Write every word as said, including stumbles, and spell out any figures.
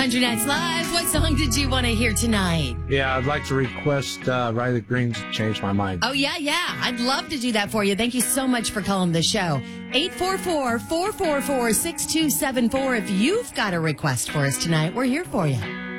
Country Nights Live. What song did you want to hear tonight? Yeah, I'd like to request uh, Riley Green's Change My Mind. Oh, yeah, yeah. I'd love to do that for you. Thank you so much for calling the show. eight four four, four four four, six two seven four. If you've got a request for us tonight, we're here for you.